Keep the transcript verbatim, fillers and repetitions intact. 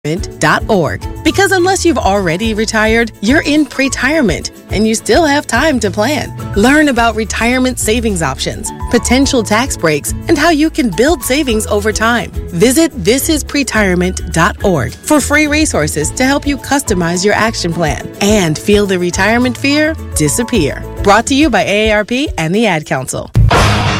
dot org. Because unless you've already retired, you're in pre-retirement and you still have time to plan. Learn about retirement savings options, potential tax breaks, and how you can build savings over time. Visit this is pre retirement dot org for free resources to help you customize your action plan and feel the retirement fear disappear. Brought to you by A A R P and the Ad Council.